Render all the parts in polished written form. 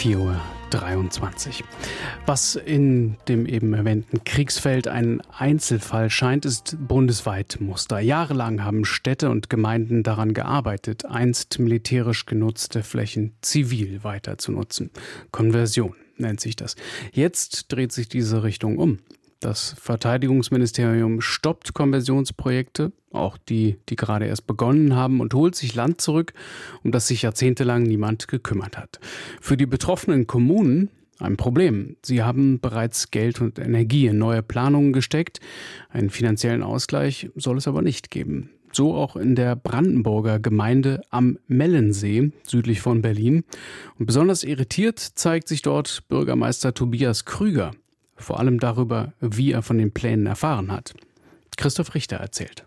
4:23 Uhr. Was in dem eben erwähnten Kriegsfeld ein Einzelfall scheint, ist bundesweit Muster. Jahrelang haben Städte und Gemeinden daran gearbeitet, einst militärisch genutzte Flächen zivil weiter zu nutzen. Konversion nennt sich das. Jetzt dreht sich diese Richtung um. Das Verteidigungsministerium stoppt Konversionsprojekte, auch die gerade erst begonnen haben, und holt sich Land zurück, um das sich jahrzehntelang niemand gekümmert hat. Für die betroffenen Kommunen ein Problem. Sie haben bereits Geld und Energie in neue Planungen gesteckt. Einen finanziellen Ausgleich soll es aber nicht geben. So auch in der Brandenburger Gemeinde am Mellensee, südlich von Berlin. Und besonders irritiert zeigt sich dort Bürgermeister Tobias Krüger. Vor allem darüber, wie er von den Plänen erfahren hat. Christoph Richter erzählt.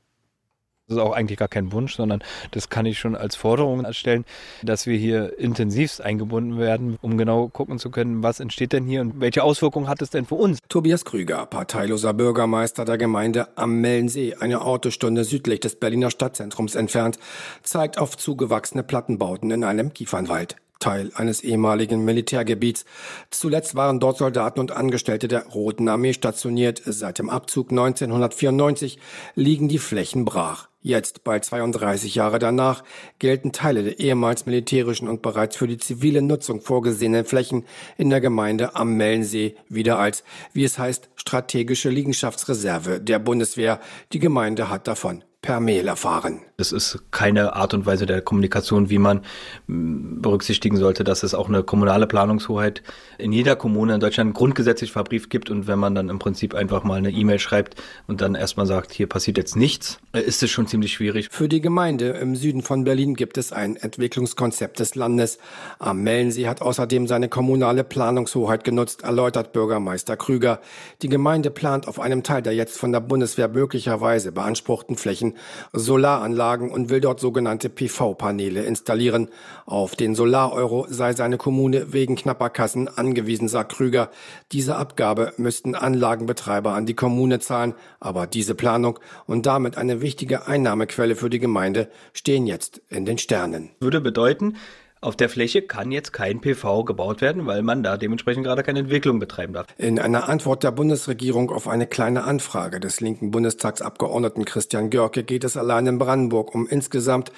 Das ist auch eigentlich gar kein Wunsch, sondern das kann ich schon als Forderung erstellen, dass wir hier intensivst eingebunden werden, um genau gucken zu können, was entsteht denn hier und welche Auswirkungen hat es denn für uns. Tobias Krüger, parteiloser Bürgermeister der Gemeinde am Mellensee, eine Autostunde südlich des Berliner Stadtzentrums entfernt, zeigt auf zugewachsene Plattenbauten in einem Kiefernwald. Teil eines ehemaligen Militärgebiets. Zuletzt waren dort Soldaten und Angestellte der Roten Armee stationiert. Seit dem Abzug 1994 liegen die Flächen brach. Jetzt, bald 32 Jahre danach, gelten Teile der ehemals militärischen und bereits für die zivile Nutzung vorgesehenen Flächen in der Gemeinde am Mellensee wieder als, wie es heißt, strategische Liegenschaftsreserve der Bundeswehr. Die Gemeinde hat davon per Mail erfahren. Es ist keine Art und Weise der Kommunikation, wie man berücksichtigen sollte, dass es auch eine kommunale Planungshoheit in jeder Kommune in Deutschland grundgesetzlich verbrieft gibt. Und wenn man dann im Prinzip einfach mal eine E-Mail schreibt und dann erstmal sagt, hier passiert jetzt nichts, ist es schon ziemlich schwierig. Für die Gemeinde im Süden von Berlin gibt es ein Entwicklungskonzept des Landes. Am Mellensee hat außerdem seine kommunale Planungshoheit genutzt, erläutert Bürgermeister Krüger. Die Gemeinde plant auf einem Teil der jetzt von der Bundeswehr möglicherweise beanspruchten Flächen Solaranlagen und will dort sogenannte PV-Paneele installieren. Auf den Solar-Euro sei seine Kommune wegen knapper Kassen angewiesen, sagt Krüger. Diese Abgabe müssten Anlagenbetreiber an die Kommune zahlen, aber diese Planung und damit eine wichtige Einnahmequelle für die Gemeinde stehen jetzt in den Sternen. Würde bedeuten, auf der Fläche kann jetzt kein PV gebaut werden, weil man da dementsprechend gerade keine Entwicklung betreiben darf. In einer Antwort der Bundesregierung auf eine kleine Anfrage des linken Bundestagsabgeordneten Christian Görke geht es allein in Brandenburg um insgesamt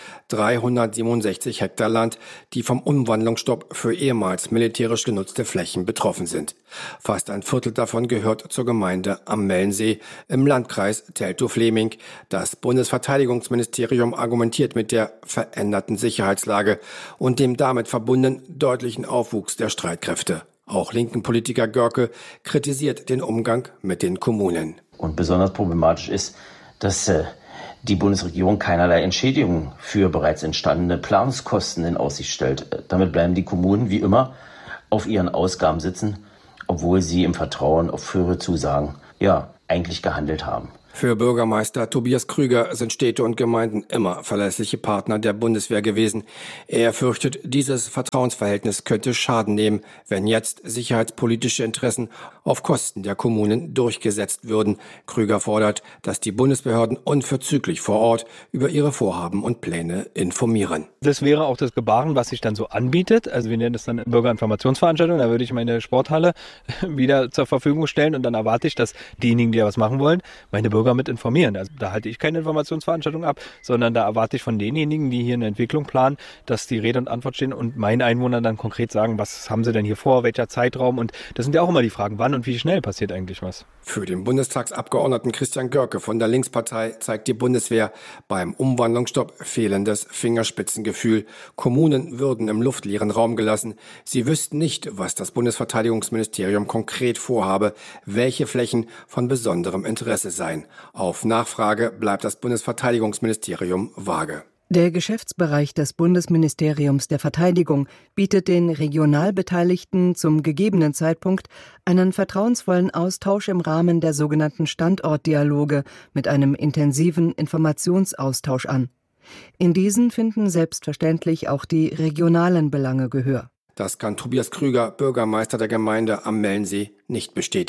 367 Hektar Land, die vom Umwandlungsstopp für ehemals militärisch genutzte Flächen betroffen sind. Fast ein Viertel davon gehört zur Gemeinde am Mellensee im Landkreis Teltow-Fläming. Das Bundesverteidigungsministerium argumentiert mit der veränderten Sicherheitslage und dem damit verbundenen deutlichen Aufwuchs der Streitkräfte. Auch linken Politiker Görke kritisiert den Umgang mit den Kommunen. Und besonders problematisch ist, dass die Bundesregierung keinerlei Entschädigung für bereits entstandene Planungskosten in Aussicht stellt. Damit bleiben die Kommunen wie immer auf ihren Ausgaben sitzen, obwohl sie im Vertrauen auf frühere Zusagen eigentlich gehandelt haben. Für Bürgermeister Tobias Krüger sind Städte und Gemeinden immer verlässliche Partner der Bundeswehr gewesen. Er fürchtet, dieses Vertrauensverhältnis könnte Schaden nehmen, wenn jetzt sicherheitspolitische Interessen auf Kosten der Kommunen durchgesetzt würden. Krüger fordert, dass die Bundesbehörden unverzüglich vor Ort über ihre Vorhaben und Pläne informieren. Das wäre auch das Gebaren, was sich dann so anbietet. Also wir nennen das dann Bürgerinformationsveranstaltung. Da würde ich meine Sporthalle wieder zur Verfügung stellen und dann erwarte ich, dass diejenigen, die da was machen wollen, meine Bürger mit informieren. Also da halte ich keine Informationsveranstaltung ab, sondern da erwarte ich von denjenigen, die hier eine Entwicklung planen, dass die Rede und Antwort stehen und meinen Einwohnern dann konkret sagen, was haben sie denn hier vor, welcher Zeitraum, und das sind ja auch immer die Fragen, wann und wie schnell passiert eigentlich was. Für den Bundestagsabgeordneten Christian Görke von der Linkspartei zeigt die Bundeswehr beim Umwandlungsstopp fehlendes Fingerspitzengefühl. Kommunen würden im luftleeren Raum gelassen. Sie wüssten nicht, was das Bundesverteidigungsministerium konkret vorhabe, welche Flächen von besonderem Interesse seien. Auf Nachfrage bleibt das Bundesverteidigungsministerium vage. Der Geschäftsbereich des Bundesministeriums der Verteidigung bietet den regional Beteiligten zum gegebenen Zeitpunkt einen vertrauensvollen Austausch im Rahmen der sogenannten Standortdialoge mit einem intensiven Informationsaustausch an. In diesen finden selbstverständlich auch die regionalen Belange Gehör. Das kann Tobias Krüger, Bürgermeister der Gemeinde am Mellensee, nicht bestätigen.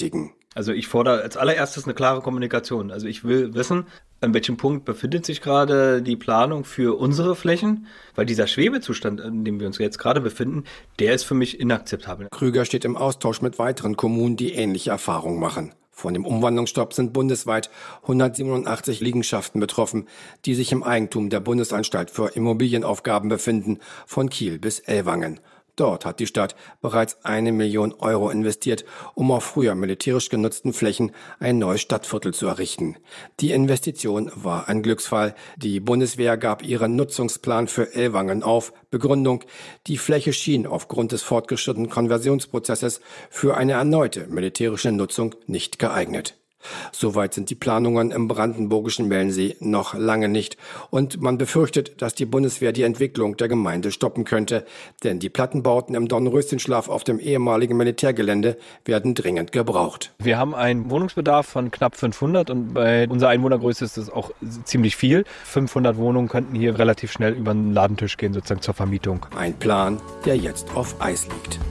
Also ich fordere als allererstes eine klare Kommunikation. Also ich will wissen, an welchem Punkt befindet sich gerade die Planung für unsere Flächen, weil dieser Schwebezustand, in dem wir uns jetzt gerade befinden, der ist für mich inakzeptabel. Krüger steht im Austausch mit weiteren Kommunen, die ähnliche Erfahrungen machen. Von dem Umwandlungsstopp sind bundesweit 187 Liegenschaften betroffen, die sich im Eigentum der Bundesanstalt für Immobilienaufgaben befinden, von Kiel bis Ellwangen. Dort hat die Stadt bereits 1 Million Euro investiert, um auf früher militärisch genutzten Flächen ein neues Stadtviertel zu errichten. Die Investition war ein Glücksfall. Die Bundeswehr gab ihren Nutzungsplan für Ellwangen auf. Begründung: Die Fläche schien aufgrund des fortgeschrittenen Konversionsprozesses für eine erneute militärische Nutzung nicht geeignet. Soweit sind die Planungen im brandenburgischen Mellensee noch lange nicht. Und man befürchtet, dass die Bundeswehr die Entwicklung der Gemeinde stoppen könnte. Denn die Plattenbauten im Dornröschenschlaf auf dem ehemaligen Militärgelände werden dringend gebraucht. Wir haben einen Wohnungsbedarf von knapp 500 und bei unserer Einwohnergröße ist das auch ziemlich viel. 500 Wohnungen könnten hier relativ schnell über den Ladentisch gehen, sozusagen zur Vermietung. Ein Plan, der jetzt auf Eis liegt.